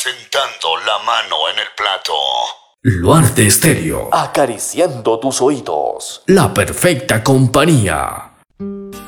sentando la mano en el plato. Luarte Estéreo. Acariciando tus oídos. La perfecta compañía.